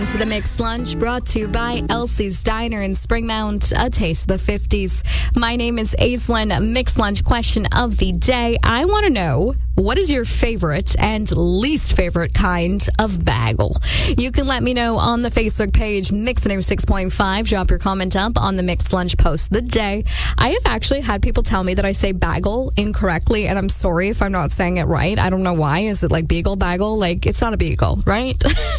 To the Mixed Lunch, brought to you by Elsie's Diner in Springmount, a taste of the 50s. My name is Aislinn. Mixed Lunch question of the day. I want to know, what is your favorite and least favorite kind of bagel? You can let me know on the Facebook page, Mix 106.5. Drop your comment up on the Mixed Lunch post of the day. I have actually had people tell me that I say bagel incorrectly, and I'm sorry if I'm not saying it right. I don't know why. Is it like beagle, bagel? Like, it's not a beagle, right?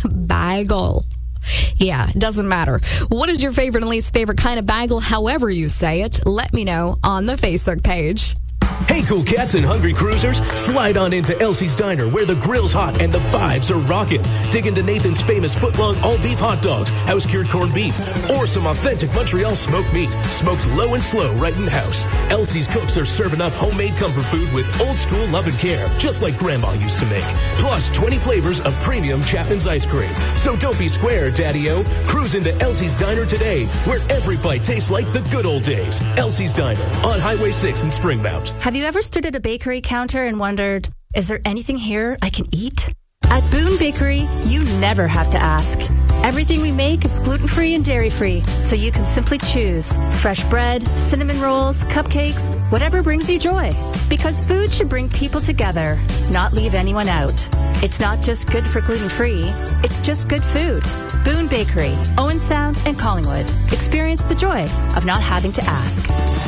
Bagel. Yeah, doesn't matter. What is your favorite and least favorite kind of bagel? However you say it, let me know on the Facebook page. Hey, cool cats and hungry cruisers, slide on into Elsie's Diner where the grill's hot and the vibes are rocking. Dig into Nathan's famous foot-long all-beef hot dogs, house-cured corned beef, or some authentic Montreal smoked meat, smoked low and slow right in-house. Elsie's cooks are serving up homemade comfort food with old-school love and care, just like Grandma used to make. Plus 20 flavors of premium Chapman's ice cream. So don't be square, Daddy-O. Cruise into Elsie's Diner today, where every bite tastes like the good old days. Elsie's Diner on Highway 6 in Springmount. Have you ever stood at a bakery counter and wondered, is there anything here I can eat? At Boone Bakery, you never have to ask. Everything we make is gluten-free and dairy-free, so you can simply choose fresh bread, cinnamon rolls, cupcakes, whatever brings you joy. Because food should bring people together, not leave anyone out. It's not just good for gluten-free, it's just good food. Boone Bakery, Owen Sound, and Collingwood. Experience the joy of not having to ask.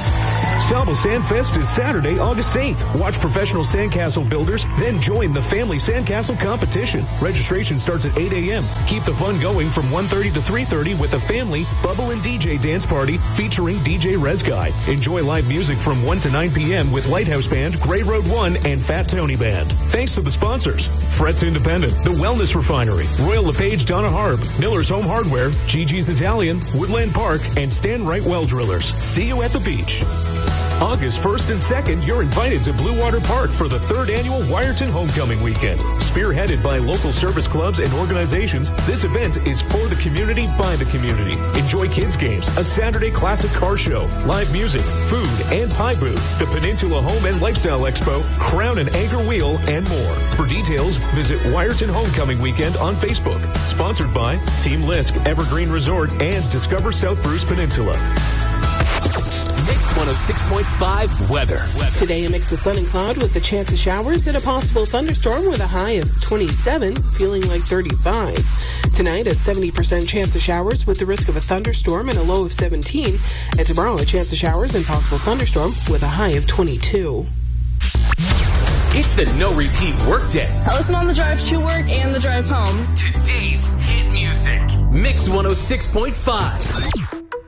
Sauble Sandfest is Saturday, August 8th. Watch professional sandcastle builders, then join the family sandcastle competition. Registration starts at 8 a.m. Keep the fun going from 1:30 to 3:30 with a family bubble and DJ dance party featuring DJ Rez Guy. Enjoy live music from 1 to 9 p.m. with Lighthouse Band, Grey Road 1, and Fat Tony Band. Thanks to the sponsors: Fretz Independent, The Wellness Refinery, Royal LePage Donna Harb, Miller's Home Hardware, Gigi's Italian, Woodland Park, and Stan Wright Well Drillers. See you at the beach. August 1st and 2nd, you're invited to Blue Water Park for the 3rd annual Wyerton Homecoming Weekend. Spearheaded by local service clubs and organizations, this event is for the community, by the community. Enjoy kids' games, a Saturday classic car show, live music, food, and pie booth, the Peninsula Home and Lifestyle Expo, Crown and Anchor Wheel, and more. For details, visit Wyerton Homecoming Weekend on Facebook. Sponsored by Team Lisk, Evergreen Resort, and Discover South Bruce Peninsula. Mix 106.5 weather. Today, a mix of sun and cloud with a chance of showers and a possible thunderstorm with a high of 27, feeling like 35. Tonight, a 70% chance of showers with the risk of a thunderstorm and a low of 17. And tomorrow, a chance of showers and possible thunderstorm with a high of 22. It's the No Repeat Workday. I listen on the drive to work and the drive home. Today's hit music. Mix 106.5.